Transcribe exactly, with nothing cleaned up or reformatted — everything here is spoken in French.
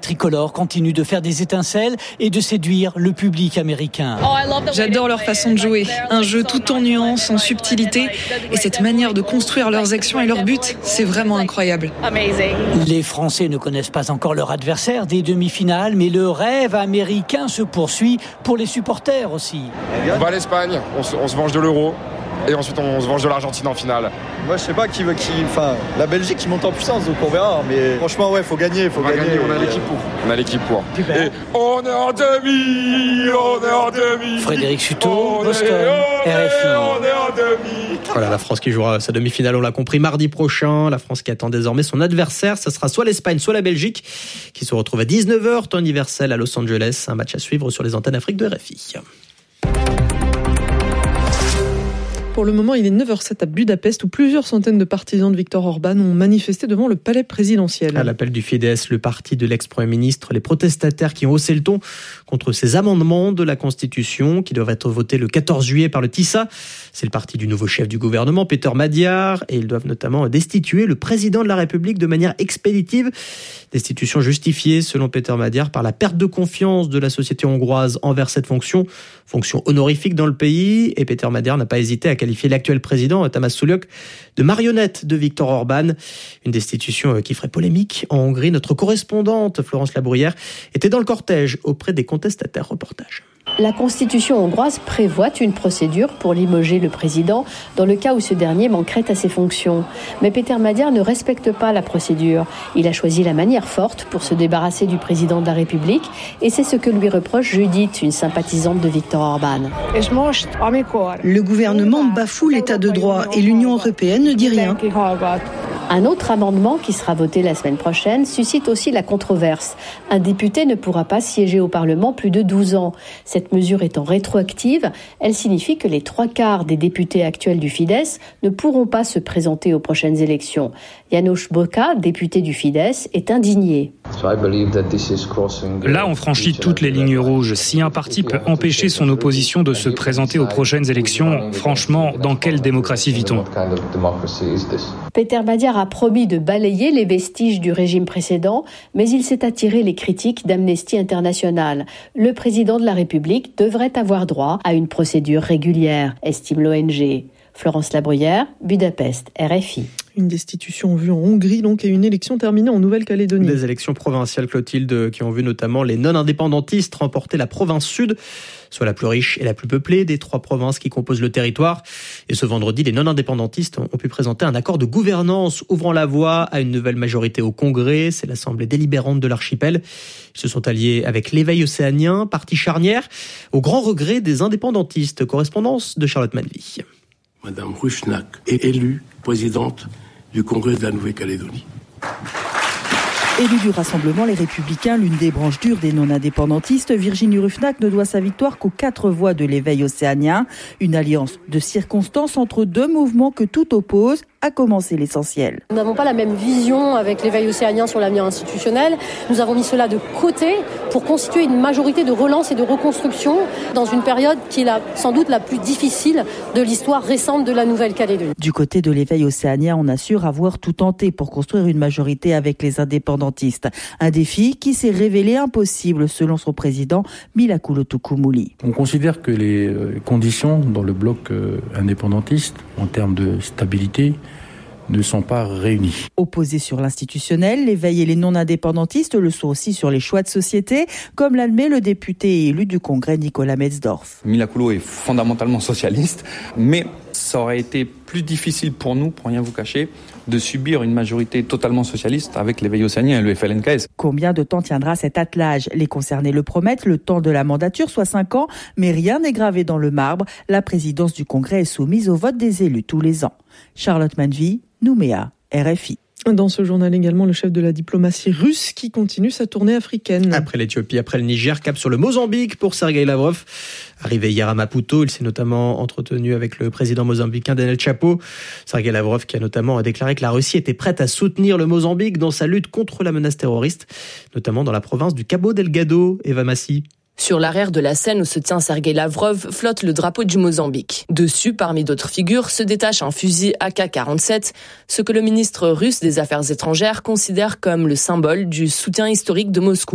tricolore continue de faire des étincelles et de séduire le public américain. J'adore leur façon de jouer, un jeu tout en nuances, en subtilité, et cette manière de construire leurs actions et leurs buts, c'est vraiment incroyable. Les Français ne connaissent pas encore leur adversaire des demi-finales, mais le rêve américain se poursuit pour les supporters aussi. On va à l'Espagne, on se, on se venge de l'Euro. Et ensuite, on se venge de l'Argentine en finale. Moi, je sais pas qui veut qui. Enfin, la Belgique qui monte en puissance, donc on verra. Mais franchement, ouais, faut gagner, faut on gagner. gagner. On a l'équipe pour. On a l'équipe pour. Et on est en demi, on est en demi. Frédéric Sutot, Boston, R F I. On est en demi. Voilà, la France qui jouera sa demi-finale, on l'a compris, mardi prochain. La France qui attend désormais son adversaire. Ça sera soit l'Espagne, soit la Belgique, qui se retrouve à dix-neuf heures, temps universel à Los Angeles. Un match à suivre sur les antennes Afrique de R F I. Pour le moment, il est neuf heures zéro sept à Budapest où plusieurs centaines de partisans de Viktor Orban ont manifesté devant le palais présidentiel. À l'appel du Fidesz, le parti de l'ex-premier ministre, les protestataires qui ont haussé le ton contre ces amendements de la Constitution qui doivent être votés le quatorze juillet par le T I S A. C'est le parti du nouveau chef du gouvernement, Peter Magyar, et ils doivent notamment destituer le président de la République de manière expéditive. Destitution justifiée, selon Peter Magyar, par la perte de confiance de la société hongroise envers cette fonction, fonction honorifique dans le pays. Et Peter Magyar n'a pas hésité à qualifier l'actuel président, Tamás Suluk, de marionnette de Viktor Orban. Une destitution qui ferait polémique en Hongrie. Notre correspondante, Florence Labruyère, était dans le cortège auprès des contestataires. Reportage. La Constitution hongroise prévoit une procédure pour limoger le président dans le cas où ce dernier manquerait à ses fonctions. Mais Peter Magyar ne respecte pas la procédure. Il a choisi la manière forte pour se débarrasser du président de la République et c'est ce que lui reproche Judith, une sympathisante de Viktor Orban. Le gouvernement bafoue l'état de droit et l'Union européenne ne dit rien. Un autre amendement qui sera voté la semaine prochaine suscite aussi la controverse. Un député ne pourra pas siéger au Parlement plus de douze ans. Cette mesure étant rétroactive, elle signifie que les trois quarts des députés actuels du Fidesz ne pourront pas se présenter aux prochaines élections. János Boka, député du Fidesz, est indigné. Là, on franchit toutes les lignes rouges. Si un parti peut empêcher son opposition de se présenter aux prochaines élections, franchement, dans quelle démocratie vit-on ? Peter Magyar a promis de balayer les vestiges du régime précédent, mais il s'est attiré les critiques d'Amnesty International. Le président de la République devrait avoir droit à une procédure régulière, estime l'O N G. Florence Labruyère, Budapest, R F I. Une destitution vue en Hongrie donc et une élection terminée en Nouvelle-Calédonie. Des élections provinciales, Clotilde, qui ont vu notamment les non-indépendantistes remporter la province sud, soit la plus riche et la plus peuplée des trois provinces qui composent le territoire. Et ce vendredi, les non-indépendantistes ont pu présenter un accord de gouvernance ouvrant la voie à une nouvelle majorité au Congrès. C'est l'Assemblée délibérante de l'archipel. Ils se sont alliés avec l'Éveil océanien, parti charnière, au grand regret des indépendantistes. Correspondance de Charlotte Manvy. Madame Rusnak est élue présidente du Congrès de la Nouvelle-Calédonie. Élue du Rassemblement Les Républicains, l'une des branches dures des non-indépendantistes, Virginie Ruffnac ne doit sa victoire qu'aux quatre voix de l'Éveil océanien. Une alliance de circonstances entre deux mouvements que tout oppose, a commencé l'essentiel. Nous n'avons pas la même vision avec l'Éveil océanien sur l'avenir institutionnel. Nous avons mis cela de côté pour constituer une majorité de relance et de reconstruction dans une période qui est la, sans doute la plus difficile de l'histoire récente de la Nouvelle-Calédonie. Du côté de l'Éveil océanien, on assure avoir tout tenté pour construire une majorité avec les indépendantistes. Un défi qui s'est révélé impossible selon son président Milakulo Tukumuli. On considère que les conditions dans le bloc indépendantiste en termes de stabilité ne sont pas réunis. Opposés sur l'institutionnel, l'Éveil et les non-indépendantistes le sont aussi sur les choix de société, comme l'admet le député et élu du Congrès Nicolas Metzdorf. Milakulo est fondamentalement socialiste, mais ça aurait été plus difficile pour nous, pour rien vous cacher, de subir une majorité totalement socialiste avec l'Éveil océanien et le F L N K S. Combien de temps tiendra cet attelage ? Les concernés le promettent, le temps de la mandature, soit cinq ans, mais rien n'est gravé dans le marbre. La présidence du Congrès est soumise au vote des élus tous les ans. Charlotte Manvy, Nouméa, R F I. Dans ce journal également, le chef de la diplomatie russe qui continue sa tournée africaine. Après l'Éthiopie, après le Niger, cap sur le Mozambique pour Sergueï Lavrov. Arrivé hier à Maputo, il s'est notamment entretenu avec le président mozambicain Daniel Chapo. Sergueï Lavrov qui a notamment déclaré que la Russie était prête à soutenir le Mozambique dans sa lutte contre la menace terroriste, notamment dans la province du Cabo Delgado. Eva Massi. Sur l'arrière de la scène où se tient Sergueï Lavrov flotte le drapeau du Mozambique. Dessus, parmi d'autres figures, se détache un fusil A K quarante-sept, ce que le ministre russe des Affaires étrangères considère comme le symbole du soutien historique de Moscou